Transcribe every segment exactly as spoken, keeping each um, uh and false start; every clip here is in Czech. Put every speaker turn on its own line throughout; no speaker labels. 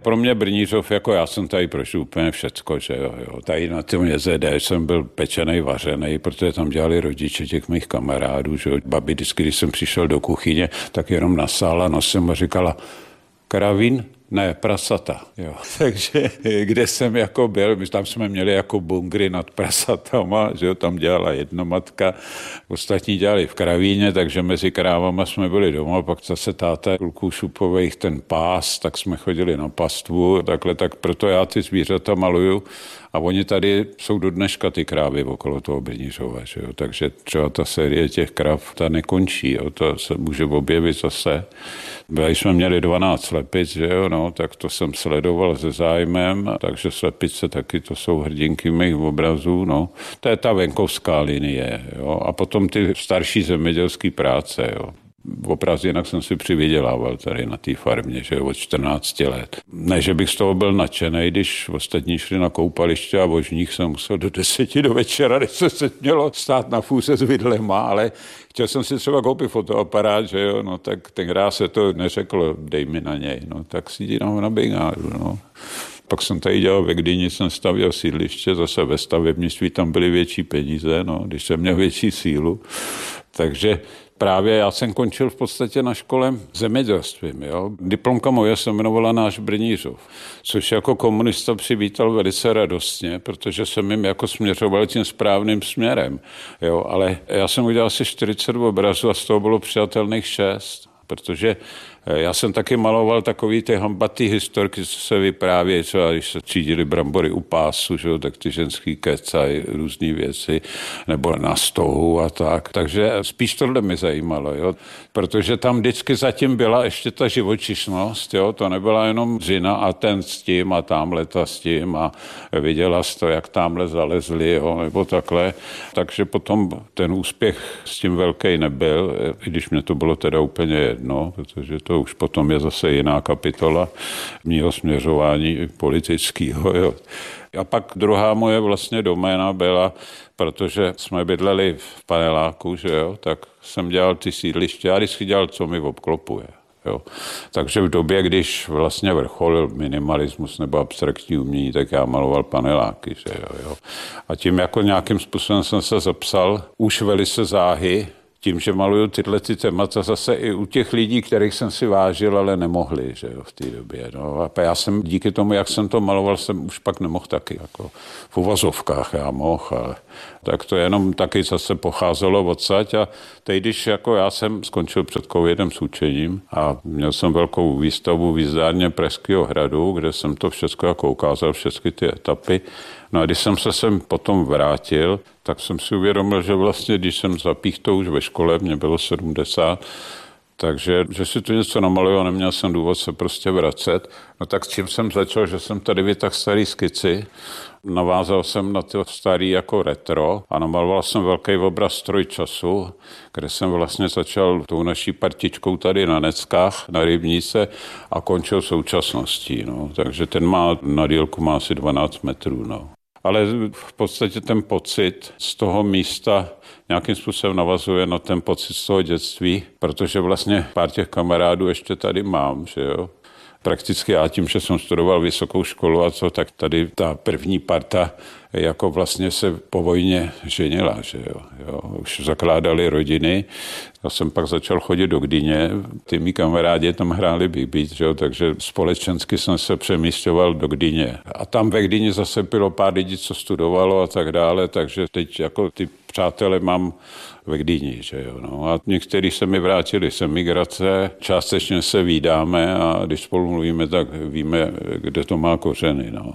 Pro mě Brnířov, jako já jsem tady prošel úplně všecko, že jo, jo. Tady na tom J Z D jsem byl pečenej, vařenej, protože tam dělali rodiče těch mých kamarádů, že jo. Babi vždycky, když jsem přišel do kuchyně, tak jenom nasála nosem a říkala, kravín? Ne, prasata, jo. Takže kde jsem jako byl, my tam jsme měli jako bunkry nad prasatama, že jo, tam dělala jedna matka, ostatní dělali v kravíně, takže mezi krávama jsme byli doma, pak zase táta kluků šupových ten pás, tak jsme chodili na pastvu, takhle, tak proto já ty zvířata maluju a oni tady jsou do dneška ty krávy okolo toho Brnířova, že jo, takže třeba ta série těch krav, ta nekončí, jo, to se může objevit zase. Byli jsme měli dvanáct slepic, že jo, no, tak to jsem sledoval se zájmem, takže slepice taky, to jsou hrdinky mých obrazů, no. To je ta venkovská linie, jo, a potom ty starší zemědělské práce, jo. Obraz jinak jsem si přivydělával tady na té farmě, že od čtrnácti let. Ne, že bych z toho byl nadšenej, když ostatní šli na koupaliště a vožník jsem musel do deseti do večera, když se se mělo stát na fůze s vidlema, ale chtěl jsem si třeba koupit fotoaparát, že jo, no tak tenkrát se to neřeklo, dej mi na něj, no tak si jdi na brigádu, no. Pak jsem tady dělal ve Gdyni, jsem stavěl sídliště, zase ve stavebnictví tam byly větší peníze, no, když jsem měl větší sílu, takže právě já jsem končil v podstatě na škole zemědělstvím. Jo. Diplomka moje se jmenovala Náš Brnířov, což jako komunista přivítal velice radostně, protože jsem jim jako směřoval tím správným směrem. Jo. Ale já jsem udělal asi čtyřicet obrazů a z toho bylo přijatelných šest, protože já jsem taky maloval takový ty hambatý historky, co se vyprávějí, třeba když se třídili brambory u pásu, že, tak ty ženský kecají různý věci, nebo na stohu a tak. Takže spíš tohle mi zajímalo, jo, protože tam vždycky zatím byla ještě ta živočišnost, jo, to nebyla jenom dřina a ten s tím a tamhle ta s tím a viděla jsi to, jak tamhle zalezli, jo, nebo takhle. Takže potom ten úspěch s tím velký nebyl, i když mě to bylo teda úplně jedno, protože to už potom je zase jiná kapitola mýho směřování politického. Jo. A pak druhá moje vlastně doména byla, protože jsme bydleli v paneláku, že jo, tak jsem dělal ty sídliště a vždycky dělal, co mi obklopuje. Jo. Takže v době, když vlastně vrcholil minimalismus nebo abstraktní umění, tak já maloval paneláky. Že jo, jo. A tím jako nějakým způsobem jsem se zapsal už velice záhy, tím, že maluju tyhle ty témata zase i u těch lidí, kterých jsem si vážil, ale nemohli, že jo, v té době. No. A já jsem díky tomu, jak jsem to maloval, jsem už pak nemohl taky, jako v uvazovkách já mohl, ale tak to jenom taky zase pocházelo odsaď a teď, když jako já jsem skončil před covidem s učením a měl jsem velkou výstavu v jízdárně Pražského hradu, kde jsem to všechno jako ukázal, všechny ty etapy. No a když jsem se sem potom vrátil, tak jsem si uvědomil, že vlastně, když jsem zapích to už ve škole, mě bylo sedmdesát, takže že si tu něco namaluju a neměl jsem důvod se prostě vracet. No tak s čím jsem začal, že jsem tady vytáhl starý skici, navázal jsem na to starý jako retro a namaloval jsem velký obraz Stroj času, kde jsem vlastně začal tou naší partičkou tady na Neckách, na Rybníce a končil současností. No. Takže ten má na dílku má asi dvanáct metrů. No. Ale v podstatě ten pocit z toho místa nějakým způsobem navazuje na ten pocit z toho dětství, protože vlastně pár těch kamarádů ještě tady mám, že jo. Prakticky já tím, že jsem studoval vysokou školu a co, tak tady ta první parta jako vlastně se po vojně ženila, že jo, jo. Už zakládali rodiny. Já jsem pak začal chodit do Gdyně, ty mý kamarádi tam hráli Big Beat, že jo, takže společensky jsem se přemísťoval do Gdyně. A tam ve Gdyni zase bylo pár lidí, co studovalo a tak dále, takže teď jako ty přátelé mám ve Gdyni, že jo, no. A někteří se mi vrátili z emigrace, částečně se vídáme a když spolu mluvíme, tak víme, kde to má kořeny, no.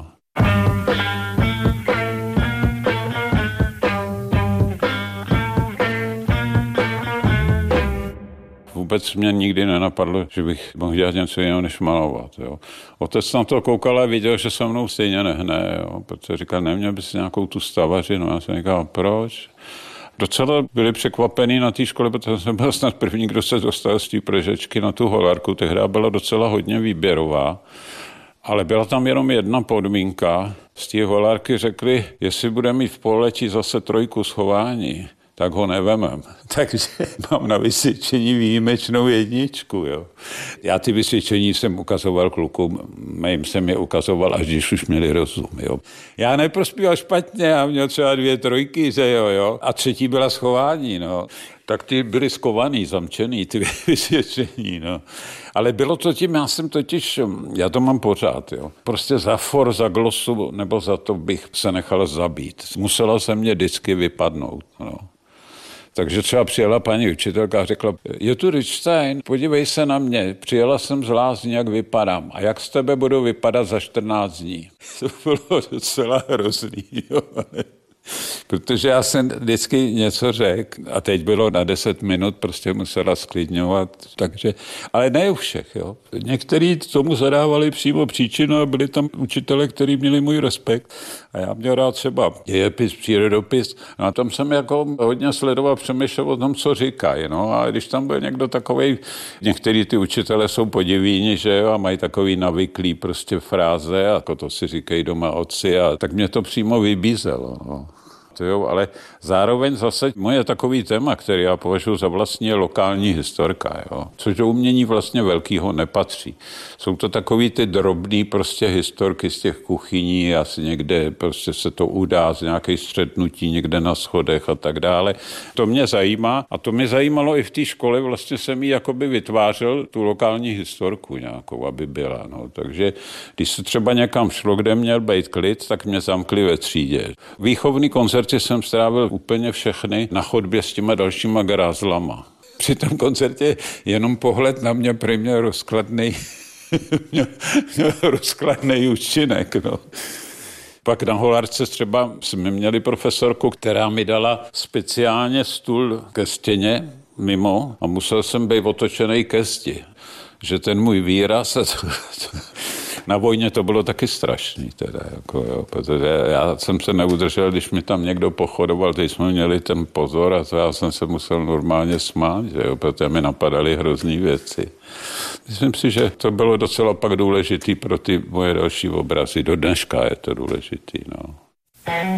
Vůbec mě nikdy nenapadlo, že bych mohl dělat něco jiného, než malovat. Jo. Otec na to koukal a viděl, že se mnou stejně nehne, jo, protože říkal, neměl bys nějakou tu stavařinu. Já jsem říkal, proč? Docela byli překvapení na té škole, protože jsem byl snad první, kdo se dostal z té Pražečky na tu holarku. Tehdy byla docela hodně výběrová, ale byla tam jenom jedna podmínka. Z té holarky řekli, jestli bude mít v poletí zase trojku schování, tak ho nevemem. Takže mám na vysvědčení výjimečnou jedničku. Jo. Já ty vysvědčení jsem ukazoval klukům, mým jsem je ukazoval, až když už měli rozum. Jo. Já neprospíval špatně, já měl třeba dvě trojky, že jo, jo. A třetí byla schování, no. Tak ty byly skovaný, zamčený, ty vysvědčení, no. Ale bylo to tím, já jsem totiž, já to mám pořád, jo. Prostě za for, za glosu, nebo za to bych se nechal zabít. Musela se mě vždycky vypadnout, no. Takže třeba přijela paní učitelka a řekla, Jotu Richtstein, podívej se na mě, přijela jsem z Lázní, jak vypadám. A jak z tebe budu vypadat za čtrnáct dní? To bylo docela hrozný, jo. Protože já jsem vždycky něco řekl a teď bylo na deset minut, prostě musela sklidňovat, takže, ale ne u všech, jo. Někteří tomu zadávali přímo příčinu a byli tam učitelé, kteří měli můj respekt a já měl rád třeba dějepis, přírodopis, no a tam jsem jako hodně sledoval, přemýšlel o tom, co říkají, no a když tam byl někdo takovej, některý ty učitelé jsou podivíni, že jo, a mají takový navyklý prostě fráze, jako to si říkají doma otci, a tak mě to přímo vybízelo, no. Jo, ale zároveň zase moje takový téma, který já považuji za vlastně lokální historka, jo, což do umění vlastně velkýho nepatří. Jsou to takový ty drobný prostě historky z těch kuchyní, asi někde prostě se to udá z nějaké střetnutí někde na schodech a tak dále. To mě zajímá a to mě zajímalo i v té škole, vlastně jsem jí jakoby vytvářel tu lokální historku nějakou, aby byla, no. Takže když se třeba někam šlo, kde měl být klid, tak mě zamkli ve třídě. Výchovný koncert jsem strávil úplně všechny na chodbě s těma dalšíma grázlama. Při tom koncertě jenom pohled na mě prý měl rozkladný, měl, měl rozkladný účinek. No. Pak na Holarce třeba jsme měli profesorku, která mi dala speciálně stůl ke stěně mimo a musel jsem být otočený ke zdi. Že ten můj výraz... Na vojně to bylo taky strašný, teda, jako, jo, protože já jsem se neudržel, když mi tam někdo pochodoval, teď jsme měli ten pozor a to já jsem se musel normálně smát, že jo, protože mi napadaly hrozný věci. Myslím si, že to bylo docela pak důležitý pro ty moje další obrazy. Do dneška je to důležitý, no.